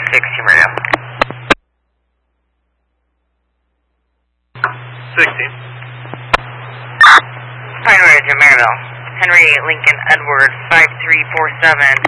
Team Radio. 16. Pine Ridge, Maryville. Henry Lincoln Edward 5347.